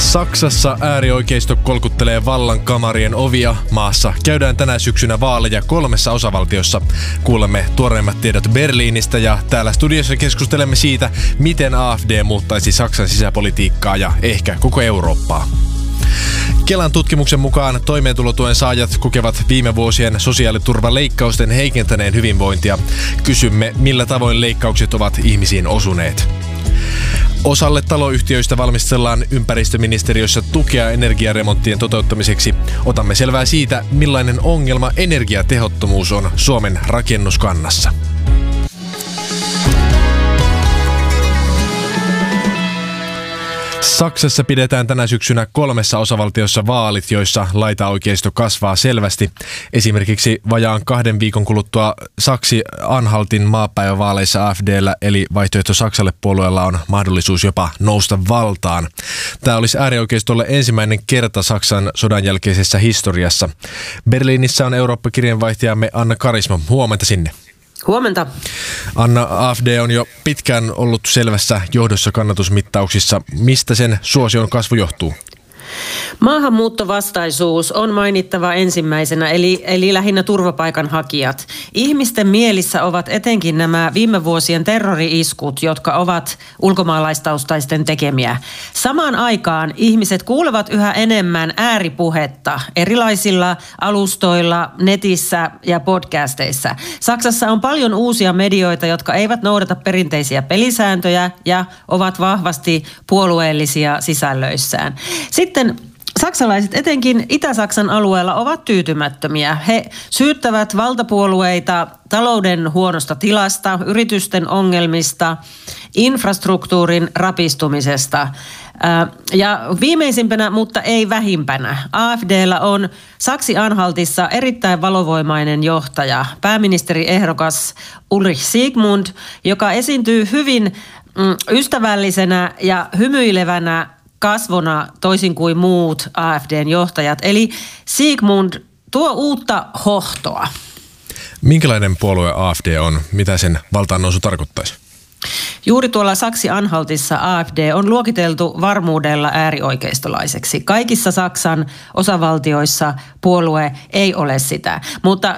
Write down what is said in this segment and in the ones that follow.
Saksassa äärioikeisto kolkuttelee vallan kamarien ovia. Maassa käydään tänä syksynä vaaleja 3 osavaltiossa. Kuulemme tuoreimmat tiedot Berliinistä ja täällä studiossa keskustelemme siitä, miten AfD muuttaisi Saksan sisäpolitiikkaa ja ehkä koko Eurooppaa. Kelan tutkimuksen mukaan toimeentulotuen saajat kokevat viime vuosien sosiaaliturvaleikkausten heikentäneen hyvinvointia. Kysymme, millä tavoin leikkaukset ovat ihmisiin osuneet. Osalle taloyhtiöistä valmistellaan ympäristöministeriössä tukea energiaremonttien toteuttamiseksi. Otamme selvää siitä, millainen ongelma energiatehottomuus on Suomen rakennuskannassa. Saksassa pidetään tänä syksynä 3 osavaltiossa vaalit, joissa laitaoikeisto kasvaa selvästi. Esimerkiksi vajaan 2 viikon kuluttua Saksi-Anhaltin maapäivävaaleissa AfD:llä eli Vaihtoehto Saksalle -puolueella on mahdollisuus jopa nousta valtaan. Tämä olisi äärioikeistolle ensimmäinen kerta Saksan sodan jälkeisessä historiassa. Berliinissä on Eurooppa-kirjeenvaihtajamme Anna Karisma. Huomenta sinne. Huomenta. Anna, AfD on jo pitkään ollut selvässä johdossa kannatusmittauksissa. Mistä sen suosion kasvu johtuu? Maahanmuuttovastaisuus on mainittava ensimmäisenä, eli lähinnä turvapaikanhakijat. Ihmisten mielissä ovat etenkin nämä viime vuosien terrori-iskut, jotka ovat ulkomaalaistaustaisten tekemiä. Samaan aikaan ihmiset kuulevat yhä enemmän ääripuhetta erilaisilla alustoilla, netissä ja podcasteissa. Saksassa on paljon uusia medioita, jotka eivät noudata perinteisiä pelisääntöjä ja ovat vahvasti puolueellisia sisällöissään. Sitten saksalaiset etenkin Itä-Saksan alueella ovat tyytymättömiä. He syyttävät valtapuolueita talouden huonosta tilasta, yritysten ongelmista, infrastruktuurin rapistumisesta. Ja viimeisimpänä, mutta ei vähimpänä, AfD:llä on Saksi-Anhaltissa erittäin valovoimainen johtaja, pääministeriehdokas Ulrich Siegmund, joka esiintyy hyvin ystävällisenä ja hymyilevänä kasvona toisin kuin muut AfD:n johtajat. Eli Siegmund tuo uutta hohtoa. Minkälainen puolue AfD on? Mitä sen valtaannousu tarkoittaisi? Juuri tuolla Saksi-Anhaltissa AfD on luokiteltu varmuudella äärioikeistolaiseksi. Kaikissa Saksan osavaltioissa puolue ei ole sitä, mutta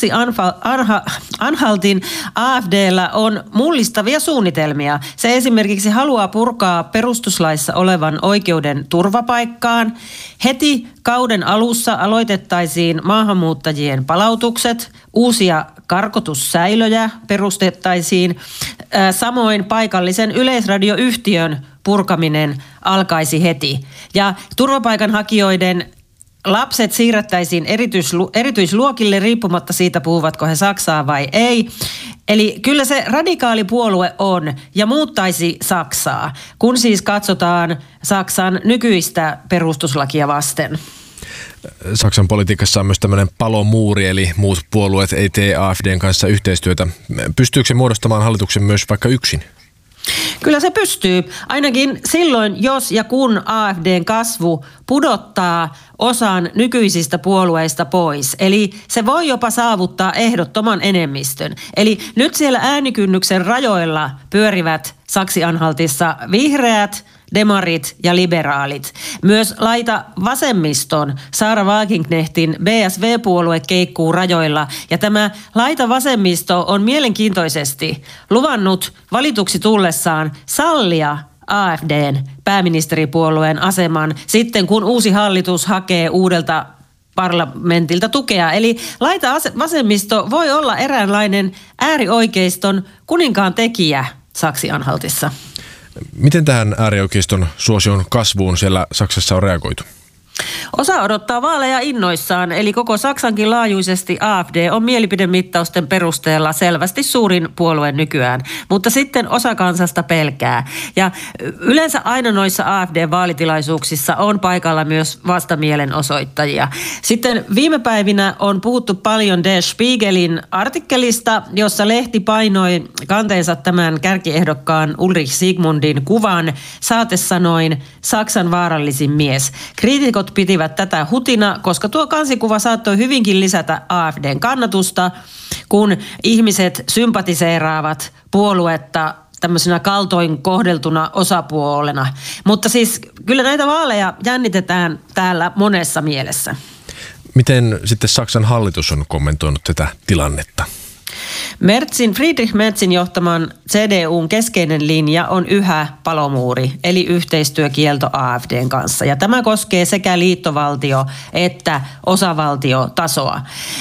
Saksi-Anhaltin AfD:llä on mullistavia suunnitelmia. Se esimerkiksi haluaa purkaa perustuslaissa olevan oikeuden turvapaikkaan. Heti kauden alussa aloitettaisiin maahanmuuttajien palautukset, uusia karkotussäilöjä perustettaisiin. Samoin paikallisen yleisradioyhtiön purkaminen alkaisi heti. Ja turvapaikanhakijoiden lapset siirrettäisiin erityisluokille riippumatta siitä, puhuvatko he saksaa vai ei. Eli kyllä se radikaali puolue on ja muuttaisi Saksaa, kun siis katsotaan Saksan nykyistä perustuslakia vasten. Saksan politiikassa on myös tämmöinen palomuuri, eli muut puolueet ei tee AfD:n kanssa yhteistyötä. Pystyykö se muodostamaan hallituksen myös vaikka yksin? Kyllä se pystyy, ainakin silloin, jos ja kun AfD:n kasvu pudottaa osan nykyisistä puolueista pois. Eli se voi jopa saavuttaa ehdottoman enemmistön. Eli nyt siellä äänikynnyksen rajoilla pyörivät Saksi-Anhaltissa vihreät, demarit ja liberaalit. Myös laita vasemmiston Sarah Wagenknechtin BSV-puolue keikkuu rajoilla. Ja tämä laita vasemmisto on mielenkiintoisesti luvannut valituksi tullessaan sallia AfD:n pääministeripuolueen aseman sitten, kun uusi hallitus hakee uudelta parlamentilta tukea. Eli laita vasemmisto voi olla eräänlainen äärioikeiston kuninkaan tekijä Saksi-Anhaltissa. Miten tähän äärioikeiston suosion kasvuun siellä Saksassa on reagoitu? Osa odottaa vaaleja innoissaan, eli koko Saksankin laajuisesti AfD on mielipidemittausten perusteella selvästi suurin puolue nykyään, mutta sitten osa kansasta pelkää. Ja yleensä aina noissa AfD-vaalitilaisuuksissa on paikalla myös vastamielenosoittajia. Sitten viime päivinä on puhuttu paljon Der Spiegelin artikkelista, jossa lehti painoi kanteensa tämän kärkiehdokkaan Ulrich Siegmundin kuvan saatesanoin Saksan vaarallisin mies. Kriitikot pitivät tätä hutina, koska tuo kansikuva saattoi hyvinkin lisätä AfD:n kannatusta, kun ihmiset sympatiseeraavat puoluetta tämmöisenä kaltoin kohdeltuna osapuolena. Mutta siis kyllä näitä vaaleja jännitetään täällä monessa mielessä. Miten sitten Saksan hallitus on kommentoinut tätä tilannetta? Friedrich Merzin johtaman CDUn keskeinen linja on yhä palomuuri, eli yhteistyökielto AfDn kanssa. Ja tämä koskee sekä liittovaltio- että osavaltiotasoa.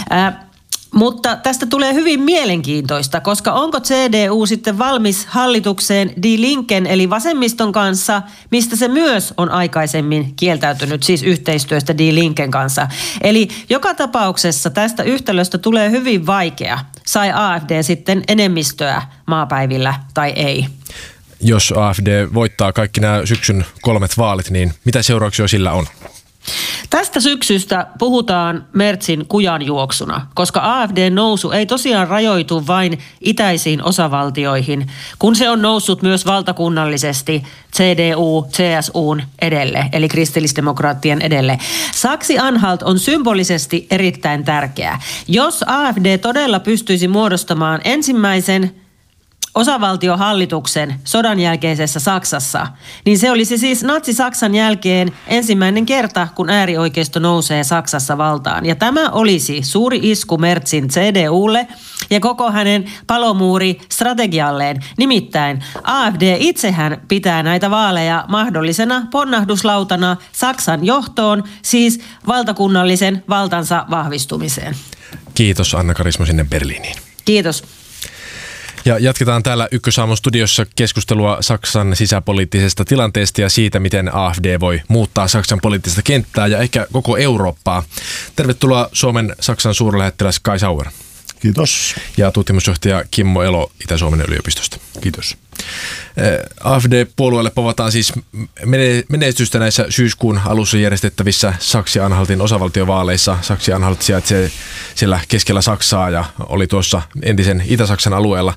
Mutta tästä tulee hyvin mielenkiintoista, koska onko CDU sitten valmis hallitukseen Die Linken eli vasemmiston kanssa, mistä se myös on aikaisemmin kieltäytynyt, siis yhteistyöstä Die Linken kanssa. Eli joka tapauksessa tästä yhtälöstä tulee hyvin vaikea, sai AfD sitten enemmistöä maapäivillä tai ei. Jos AfD voittaa kaikki nämä syksyn 3 vaalit, niin mitä seurauksia sillä on? Tästä syksystä puhutaan Merzin kujanjuoksuna, koska AfDn nousu ei tosiaan rajoitu vain itäisiin osavaltioihin, kun se on noussut myös valtakunnallisesti CDU, CSUn edelle, eli kristillisdemokraattien edelle. Saksi-Anhalt on symbolisesti erittäin tärkeä. Jos AfD todella pystyisi muodostamaan ensimmäisen osavaltiohallituksen sodan jälkeisessä Saksassa, niin se olisi siis natsi-Saksan jälkeen ensimmäinen kerta, kun äärioikeisto nousee Saksassa valtaan. Ja tämä olisi suuri isku Merzin CDUlle ja koko hänen palomuuri-strategialleen. Nimittäin AfD itsehän pitää näitä vaaleja mahdollisena ponnahduslautana Saksan johtoon, siis valtakunnallisen valtansa vahvistumiseen. Kiitos Anna Karisma sinne Berliiniin. Kiitos. Ja jatketaan täällä Ykkösaamun studiossa keskustelua Saksan sisäpoliittisesta tilanteesta ja siitä, miten AfD voi muuttaa Saksan poliittista kenttää ja ehkä koko Eurooppaa. Tervetuloa Suomen Saksan suurlähettiläs Kai Sauer. Kiitos. Ja tutkimusjohtaja Kimmo Elo Itä-Suomen yliopistosta. Kiitos. AfD-puolueelle povataan siis menestystä näissä syyskuun alussa järjestettävissä Saksi-Anhaltin osavaltiovaaleissa. Saksi-Anhalt sijaitsee siellä keskellä Saksaa ja oli tuossa entisen Itä-Saksan alueella.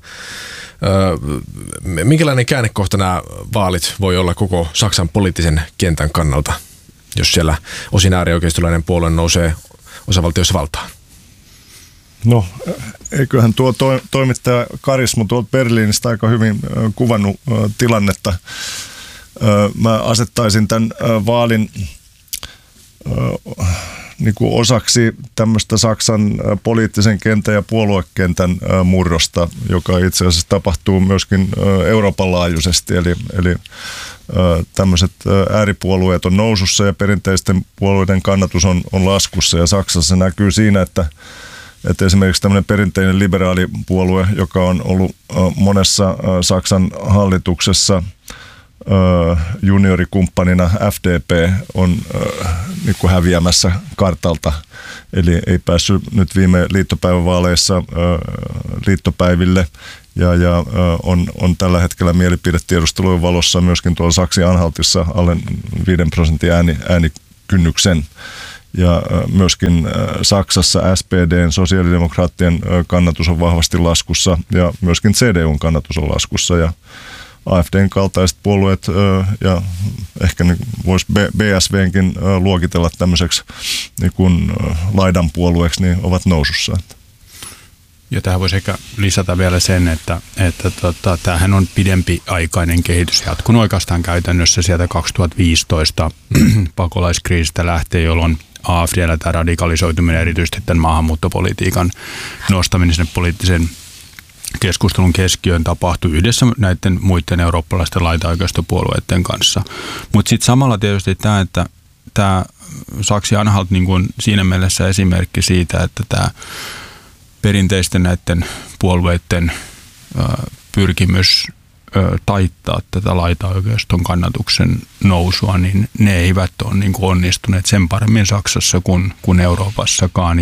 Minkälainen käännekohta nämä vaalit voi olla koko Saksan poliittisen kentän kannalta, jos siellä osin äärioikeistolainen puolue nousee osavaltiossa valtaan? No, eiköhän tuo toimittaja Karisma tuolta Berliinistä aika hyvin kuvannut tilannetta. Mä asettaisin tämän vaalin niin kuin osaksi tämmöistä Saksan poliittisen kentän ja puoluekentän murrosta, joka itse asiassa tapahtuu myöskin Euroopan laajuisesti. Eli tämmöiset ääripuolueet on nousussa ja perinteisten puolueiden kannatus on laskussa. Ja Saksassa näkyy siinä, että esimerkiksi tämmöinen perinteinen liberaalipuolue, joka on ollut monessa Saksan hallituksessa juniorikumppanina FDP, on niin kuin häviämässä kartalta. Eli ei päässyt nyt viime liittopäivävaaleissa liittopäiville ja on tällä hetkellä mielipidetiedustelujen valossa myöskin tuolla Saksi-Anhaltissa alle 5% äänikynnyksen. Ja myöskin Saksassa SPD:n, sosiaalidemokraattien kannatus on vahvasti laskussa ja myöskin CDUn kannatus on laskussa. Ja AfDn kaltaiset puolueet ja ehkä voisi BSVnkin luokitella tämmöiseksi niin kuin laidan puolueeksi, niin ovat nousussa. Ja tähän voisi ehkä lisätä vielä sen, että tämähän on pidempiaikainen kehitys jatkunut oikeastaan käytännössä sieltä 2015 pakolaiskriisistä lähtien, jolloin AfD:llä tämä radikalisoituminen, erityisesti tämän maahanmuuttopolitiikan nostaminen sinne poliittisen keskustelun keskiöön tapahtui yhdessä näiden muiden eurooppalaisten laitaoikeistopuolueiden kanssa. Mutta sitten samalla tietysti tämä Saksi-Anhalt niin kuin siinä mielessä esimerkki siitä, että tämä perinteisten näiden puolueiden pyrkimys taittaa tätä laitaoikeiston kannatuksen nousua, niin ne eivät ole niin kuin onnistuneet sen paremmin Saksassa kuin Euroopassakaan.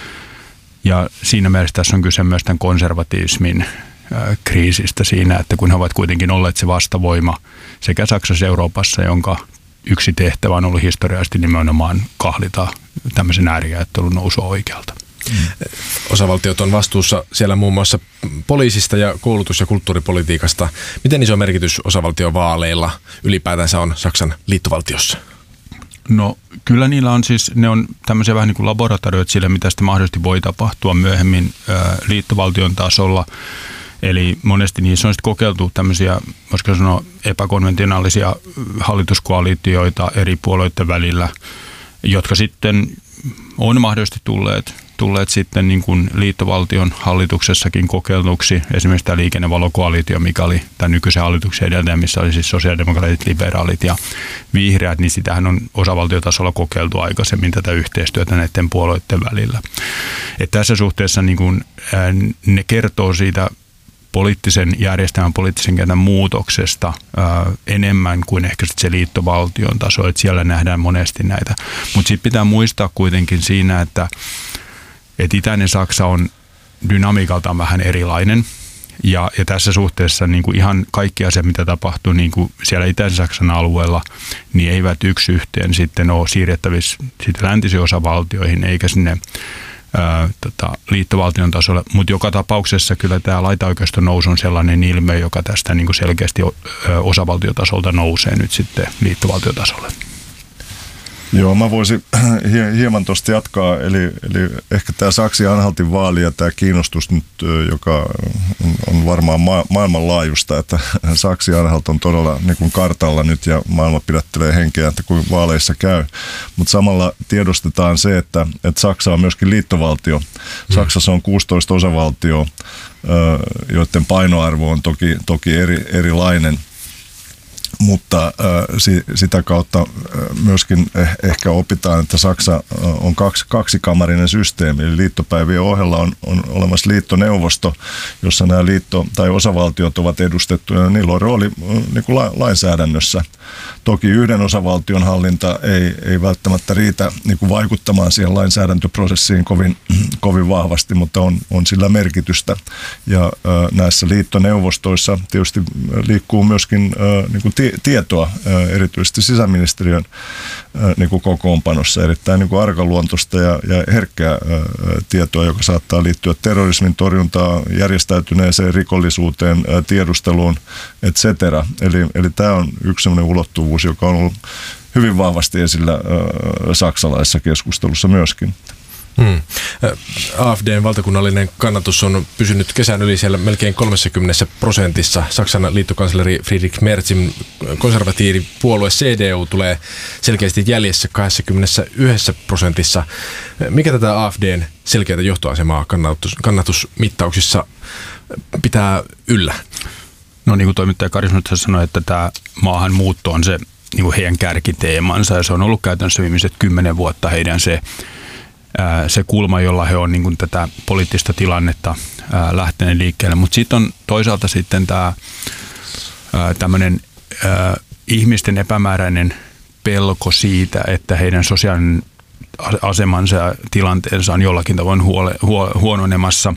Ja siinä mielessä tässä on kyse myös tämän konservatismin kriisistä siinä, että kun he ovat kuitenkin olleet se vastavoima sekä Saksassa ja Euroopassa, jonka yksi tehtävä on ollut historiallisesti nimenomaan kahlita tämmöisen ääriajattelun nousua oikealta. Osavaltiot on vastuussa siellä muun muassa poliisista ja koulutus- ja kulttuuripolitiikasta. Miten iso merkitys osavaltiovaaleilla ylipäätänsä on Saksan liittovaltiossa? No kyllä niillä on siis, ne on tämmöisiä vähän niin kuin laboratorioita sille, mitä sitten mahdollisesti voi tapahtua myöhemmin liittovaltion tasolla. Eli monesti niissä on sitten kokeiltu tämmöisiä, voisiko sanoa, epäkonventionaalisia hallituskoalitioita eri puolueiden välillä, jotka sitten on mahdollisesti tulleet sitten niin kuin liittovaltion hallituksessakin kokeilluksi. Esimerkiksi tämä liikennevalokoalitio, mikä oli tämän nykyisen hallituksen edeltäjä, missä oli siis sosiaalidemokraatit, liberaalit ja vihreät, niin sitähän on osavaltiotasolla kokeiltu aikaisemmin tätä yhteistyötä näiden puolueiden välillä. Et tässä suhteessa niin kuin, ne kertoo siitä poliittisen järjestelmän, poliittisen kentän muutoksesta enemmän kuin ehkä se liittovaltion taso, että siellä nähdään monesti näitä. Mutta sitten pitää muistaa kuitenkin siinä, että itäinen Saksa on dynamiikaltaan vähän erilainen. Ja tässä suhteessa niin kuin ihan kaikki asiat, mitä tapahtuu niin kuin siellä itäisen Saksan alueella, niin eivät yksi yhteen sitten ole siirrettävissä läntisiin osavaltioihin eikä sinne liittovaltion tasolle, mutta joka tapauksessa kyllä tämä laitaoikeiston nousu on sellainen ilmiö, joka tästä niin kuin selkeästi osavaltiotasolta nousee nyt sitten liittovaltiotasolle. Joo, mä voisin hieman tuosta jatkaa, eli ehkä tämä Saksi-Anhaltin vaali ja tämä kiinnostus nyt, joka on varmaan maailmanlaajuista, että Saksi-Anhalt on todella niin kuin kartalla nyt ja maailma pidättelee henkeä, että kuin vaaleissa käy, mutta samalla tiedostetaan se, että Saksa on myöskin liittovaltio. Saksassa on 16 osavaltio, joiden painoarvo on toki erilainen. Mutta sitä kautta myöskin ehkä opitaan, että Saksa on kaksikamarinen systeemi. Eli liittopäivien ohella on olemassa liittoneuvosto, jossa nämä tai osavaltiot ovat edustettuja. Niillä on rooli niin kuin lainsäädännössä. Toki yhden osavaltion hallinta ei välttämättä riitä niin kuin vaikuttamaan siihen lainsäädäntöprosessiin kovin vahvasti, mutta on sillä merkitystä. Ja näissä liittoneuvostoissa tietysti liikkuu myöskin niin kuin tietoa, erityisesti sisäministeriön niin kuin kokoonpanossa, erittäin niin kuin arkaluontoista ja herkkää tietoa, joka saattaa liittyä terrorismin torjuntaan, järjestäytyneeseen rikollisuuteen, tiedusteluun, etc. Eli tämä on yksi sellainen ulottuvuus, joka on ollut hyvin vahvasti esillä saksalaisessa keskustelussa myöskin. AfDn valtakunnallinen kannatus on pysynyt kesän yli siellä melkein 30%. Saksan liittokansleri Friedrich Merzin konservatiivipuolue CDU tulee selkeästi jäljessä 21%. Mikä tätä AfDn selkeätä johtoasemaa kannatusmittauksissa pitää yllä? No niin kuin toimittaja Karisma sanoi, että tämä maahanmuutto on se niin kuin heidän kärkiteemansa ja se on ollut käytännössä viimeiset 10 vuotta heidän se kulma, jolla he on niin kuin tätä poliittista tilannetta lähteneet liikkeelle. Mutta sitten on toisaalta sitten tämä tämmöinen ihmisten epämääräinen pelko siitä, että heidän sosiaalinen asemansa ja tilanteensa on jollakin tavoin huononemassa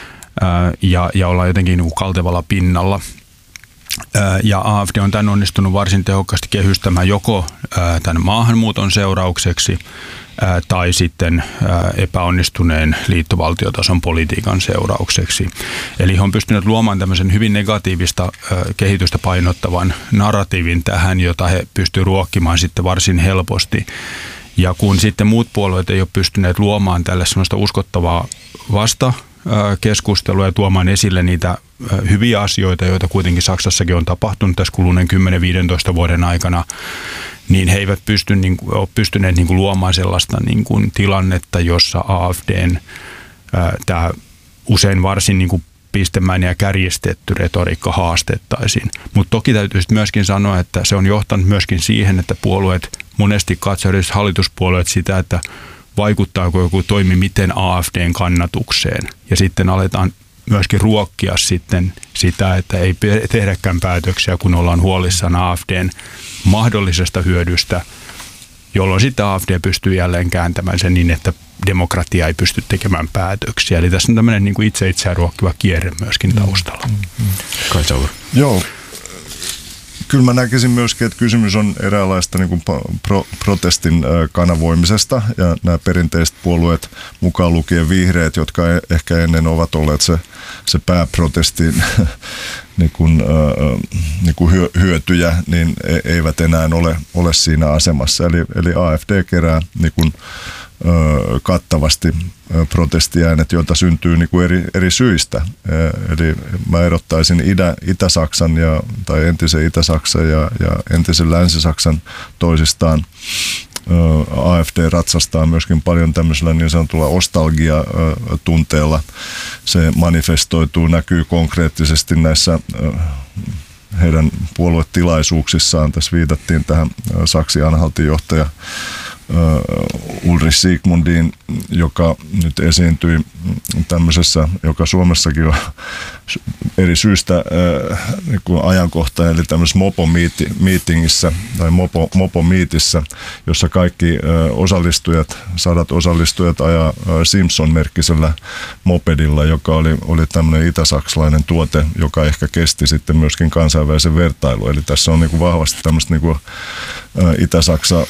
ja ollaan jotenkin niin kuin kaltevalla pinnalla. Ja AfD on tämän onnistunut varsin tehokkaasti kehystämään joko tämän maahanmuuton seuraukseksi tai sitten epäonnistuneen liittovaltiotason politiikan seuraukseksi. Eli he on pystyneet luomaan tämmöisen hyvin negatiivista kehitystä painottavan narratiivin tähän, jota he pystyvät ruokkimaan sitten varsin helposti. Ja kun sitten muut puolueet ei ole pystyneet luomaan tälle semmoista uskottavaa vastakeskustelua ja tuomaan esille niitä hyviä asioita, joita kuitenkin Saksassakin on tapahtunut tässä kuluneen 10-15 vuoden aikana, niin he eivät ole pystyneet niin kuin luomaan sellaista niin kuin tilannetta, jossa AfDn tämä usein varsin niin kuin pistemäinen ja kärjistetty retoriikka haastettaisiin. Mutta toki täytyy myöskin sanoa, että se on johtanut myöskin siihen, että puolueet monesti katsovat hallituspuolueet sitä, että vaikuttaako joku toimi miten AfDn kannatukseen. Ja sitten aletaan myöskin ruokkia sitten sitä, että ei tehdäkään päätöksiä, kun ollaan huolissaan AfDn mahdollisesta hyödystä, jolloin sitten AfD pystyy jälleen kääntämään sen niin, että demokratia ei pysty tekemään päätöksiä. Eli tässä on tämmöinen niin kuin itseään ruokkiva kierre myöskin taustalla. Kai Saur. Joo. Kyllä mä näkisin myöskin, että kysymys on eräänlaista niin kuin protestin kanavoimisesta ja nämä perinteiset puolueet mukaan lukien vihreät, jotka ehkä ennen ovat olleet se pääprotestin niin kuin hyötyjä, niin eivät enää ole siinä asemassa. Eli AfD kerää niin kuin kattavasti protestiäänet, joita syntyy niin kuin eri syistä. Eli mä erottaisin Itä-Saksan tai entisen Itä-Saksan ja entisen Länsi-Saksan toisistaan. AfD ratsastaa myöskin paljon tämmöisellä niin sanotulla nostalgia-tunteella. Se manifestoituu, näkyy konkreettisesti näissä heidän puoluetilaisuuksissaan. Tässä viitattiin tähän Saksi-Anhaltin johtaja Ulrich Sigmundiin, joka nyt esiintyi tämmöisessä, joka Suomessakin on eri syystä niin kuin ajankohtainen, eli tämmöisessä mopo-meetingissä tai mopo-miitissä, jossa kaikki osallistujat, 100 osallistujat ajaa Simpson-merkkisellä mopedilla, joka oli tämmöinen itä-saksalainen tuote, joka ehkä kesti sitten myöskin kansainvälisen vertailun. Eli tässä on niin kuin vahvasti tämmöistä niin kuin Itä-Saksa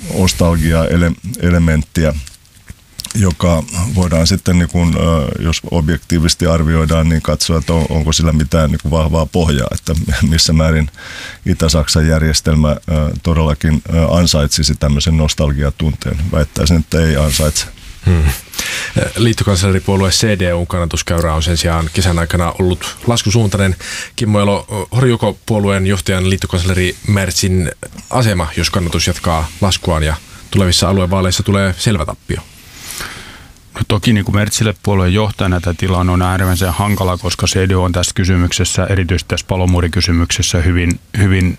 nostalgia-elementtiä, joka voidaan sitten, niin kun, jos objektiivisesti arvioidaan, niin katsoa, että onko sillä mitään niin kuin vahvaa pohjaa, että missä määrin Itä-Saksan järjestelmä todellakin ansaitsisi tämmöisen nostalgiatunteen. Väittäisin, että ei ansaitse. Liittokansleripuolue CDU:n kannatuskäyrä on sen sijaan kesän aikana ollut laskusuuntainen. Kimmo Elo, horjuuko puolueen johtajan liittokansleri Merzin asema, jos kannatus jatkaa laskuaan ja tulevissa aluevaaleissa tulee selvä tappio? No toki niin kuin Merzille puolueen johtajana tämä tilanne on äärimmäisen hankala, koska CDU on tässä kysymyksessä, erityisesti tässä palomuurikysymyksessä hyvin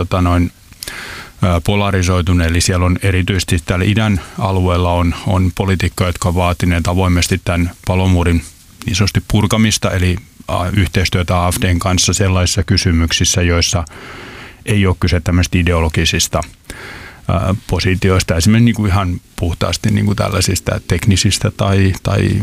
polarisoitunut, eli siellä on erityisesti täällä idän alueella on poliitikkoja, jotka ovat vaatineet avoimesti tämän palomuurin niin sanotusti purkamista, eli yhteistyötä AfDn kanssa sellaisissa kysymyksissä, joissa ei ole kyse tämmöistä ideologisista positioista, esimerkiksi niin kuin ihan puhtaasti niin kuin tällaisista teknisistä tai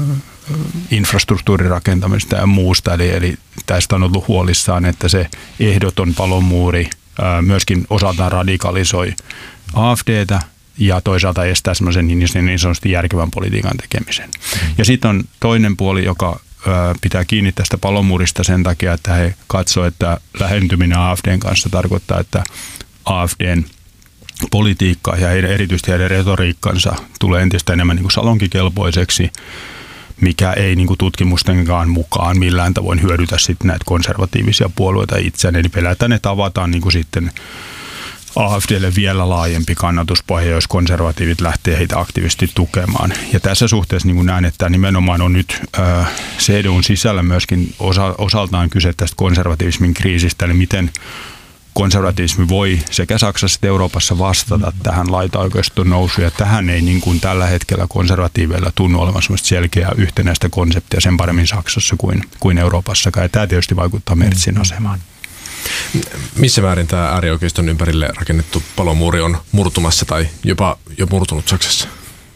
infrastruktuurirakentamista ja muusta, eli tästä on ollut huolissaan, että se ehdoton palomuuri myöskin osaltaan radikalisoi AfDtä ja toisaalta estää semmoisen niin sanotusti järkevän politiikan tekemisen. Ja sitten on toinen puoli, joka pitää kiinni tästä palomuurista sen takia, että he katsovat, että lähentyminen AfDn kanssa tarkoittaa, että AfDn politiikka ja erityisesti heidän retoriikkansa tulee entistä enemmän niin kuin salonkikelpoiseksi, mikä ei niin kuin tutkimustenkaan mukaan millään tavoin hyödytä sitten näitä konservatiivisia puolueita itseään. Eli pelätään, että avataan niin kuin sitten AfDlle vielä laajempi kannatuspohja, jos konservatiivit lähtee heitä aktiivisesti tukemaan. Ja tässä suhteessa niin kuin näen, että nimenomaan on nyt CDUn sisällä myöskin osaltaan kyse tästä konservatiivismin kriisistä, eli miten konservatismi voi sekä Saksassa että Euroopassa vastata tähän laitaoikeiston nousuun, ja tähän ei niin kuin tällä hetkellä konservatiiveilla tunnu olevan sellaista selkeää yhtenäistä konseptia sen paremmin Saksassa kuin Euroopassakaan, ja tämä tietysti vaikuttaa Merzin asemaan. Missä määrin tämä äärioikeiston ympärille rakennettu palomuuri on murtumassa tai jopa jo murtunut Saksassa?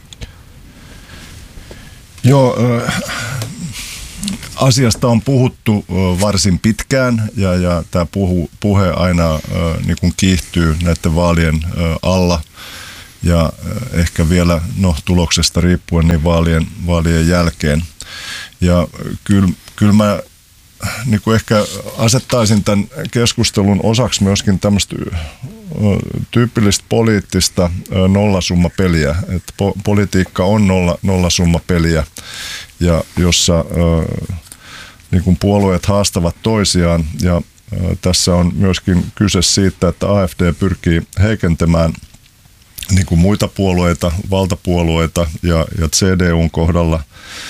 Joo, asiasta on puhuttu varsin pitkään ja tämä puhe aina niin kuin kiihtyy näiden vaalien alla ja ehkä vielä tuloksesta riippuen niin vaalien jälkeen. Ja kyllä mä niin kuin ehkä asettaisin tämän keskustelun osaksi myöskin tämmöistä tyypillistä poliittista nollasummapeliä. Että politiikka on nollasummapeliä, ja jossa niin kuin puolueet haastavat toisiaan. Ja tässä on myöskin kyse siitä, että AfD pyrkii heikentämään niin kuin muita puolueita, valtapuolueita, ja CDUn kohdalla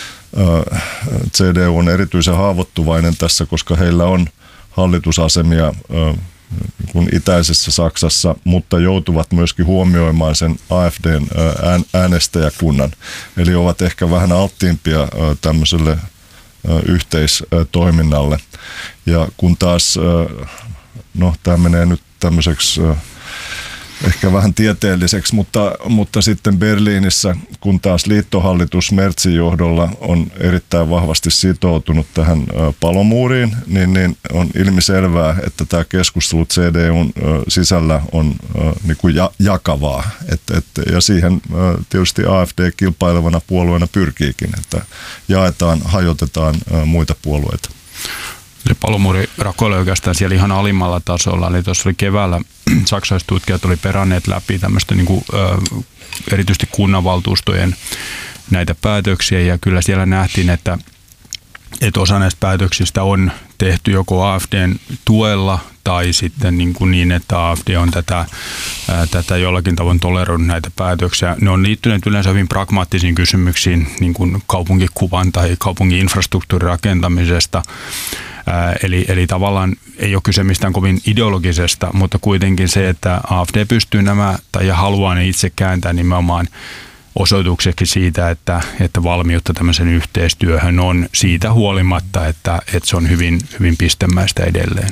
CDU on erityisen haavoittuvainen tässä, koska heillä on hallitusasemia kun itäisessä Saksassa, mutta joutuvat myöskin huomioimaan sen AfDn äänestäjäkunnan. Eli ovat ehkä vähän alttiimpia tämmöiselle yhteistoiminnalle. Ja kun taas, tämä menee nyt tämmöiseksi ehkä vähän tieteelliseksi, mutta sitten Berliinissä, kun taas liittohallitus Merzin johdolla on erittäin vahvasti sitoutunut tähän palomuuriin, niin on ilmiselvää, että tämä keskustelu CDUn sisällä on niin kuin jakavaa. Ja siihen tietysti AfD kilpailevana puolueena pyrkiikin, että jaetaan, hajotetaan muita puolueita. Se palomuuri rakoilee oikeastaan siellä ihan alimmalla tasolla. Eli tuossa oli keväällä saksalaiset tutkijat oli peranneet läpi tämmöistä niin kuin, erityisesti kunnanvaltuustojen näitä päätöksiä. Ja kyllä siellä nähtiin, että osa näistä päätöksistä on tehty joko AFDn tuella tai sitten niin että AFD on tätä jollakin tavoin toleroinut näitä päätöksiä. Ne on liittyneet yleensä hyvin pragmaattisiin kysymyksiin, niin kuin kaupunkikuvan tai kaupungin infrastruktuurin rakentamisesta. Eli tavallaan ei ole kyse mistään kovin ideologisesta, mutta kuitenkin se, että AFD pystyy nämä tai haluaa ne itse kääntää nimenomaan osoitukseksi siitä, että valmiutta tämmöisen yhteistyöhön on siitä huolimatta, että se on hyvin, hyvin pistemäistä edelleen.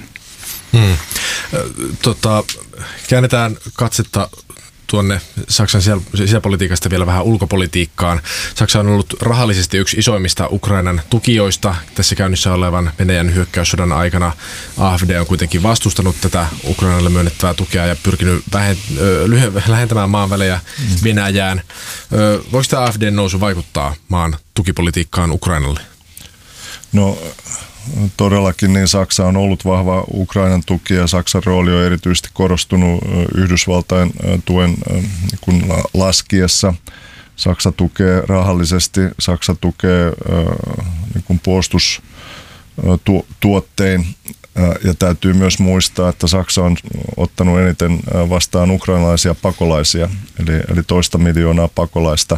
Käännetään katsetta tuonne Saksan sisäpolitiikasta vielä vähän ulkopolitiikkaan. Saksa on ollut rahallisesti yksi isoimmista Ukrainan tukijoista. Tässä käynnissä olevan Venäjän hyökkäyssodan aikana AFD on kuitenkin vastustanut tätä Ukrainalle myönnettävää tukea ja pyrkinyt lähentämään maan välejä Venäjään. Voiko tämä AFDn nousu vaikuttaa maan tukipolitiikkaan Ukrainalle? No todellakin niin Saksa on ollut vahva Ukrainan tuki ja Saksan rooli on erityisesti korostunut Yhdysvaltain tuen kun laskiessa. Saksa tukee rahallisesti, Saksa tukee niin puolustustuottein ja täytyy myös muistaa, että Saksa on ottanut eniten vastaan ukrainalaisia pakolaisia, eli 2 miljoonaa pakolaista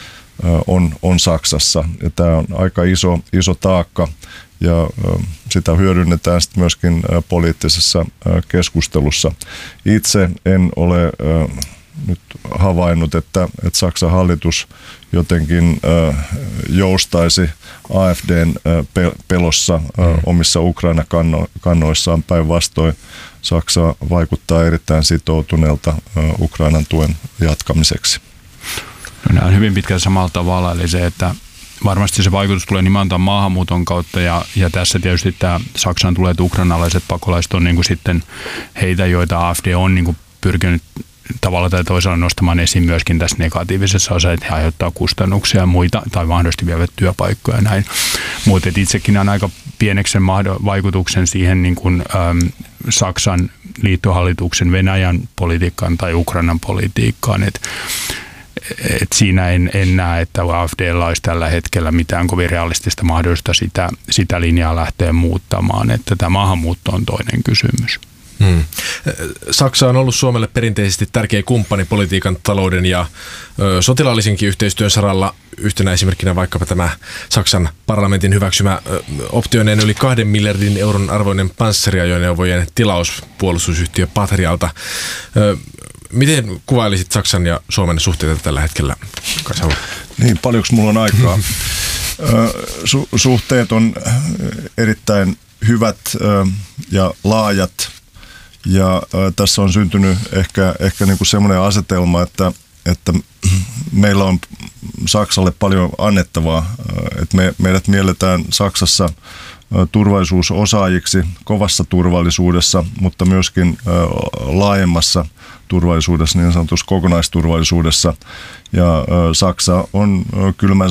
on Saksassa ja tämä on aika iso taakka. Ja sitä hyödynnetään sitten myöskin poliittisessa keskustelussa. Itse en ole nyt havainnut, että Saksan hallitus jotenkin joustaisi AFDn pelossa omissa Ukraina-kannoissaan. Päinvastoin Saksa vaikuttaa erittäin sitoutuneelta Ukrainan tuen jatkamiseksi. No, nämä on hyvin pitkälti samalla tavalla, eli se, että varmasti se vaikutus tulee nimenomaan maahanmuuton kautta ja tässä tietysti tämä Saksan tulee, että ukrainalaiset pakolaiset on niin kuin sitten heitä, joita AFD on niin kuin pyrkinyt tavalla tai toisella nostamaan esiin myöskin tässä negatiivisessa osassa, että he aiheuttaa kustannuksia ja muita tai mahdollisesti vievät työpaikkoja ja näin. Mutta itsekin on aika pieneksen vaikutuksen siihen niin kuin, Saksan liittohallituksen Venäjän politiikkaan tai Ukrainan politiikkaan, että siinä en näe, että AFD:lla olisi tällä hetkellä mitään kovin realistista mahdollista sitä linjaa lähteä muuttamaan, että tämä maahanmuutto on toinen kysymys. Saksa on ollut Suomelle perinteisesti tärkeä kumppani politiikan, talouden ja sotilaallisenkin yhteistyön saralla. Yhtenä esimerkkinä vaikkapa tämä Saksan parlamentin hyväksymä optioineen yli 2 miljardin euron arvoinen panssariajoneuvojen tilaus puolustusyhtiö Patrialta. Miten kuvailisit Saksan ja Suomen suhteita tällä hetkellä, Kaisa? Niin, paljonko mulla on aikaa? Suhteet on erittäin hyvät ja laajat. Ja tässä on syntynyt ehkä niin kuin semmoinen asetelma, että meillä on Saksalle paljon annettavaa. Että meidät mielletään Saksassa turvallisuusosaajiksi kovassa turvallisuudessa, mutta myöskin laajemmassa turvallisuudessa, niin sanotussa kokonaisturvallisuudessa. Ja Saksa on kylmän